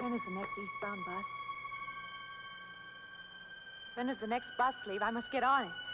When is the next eastbound bus? When does the next bus leave? I must get on it.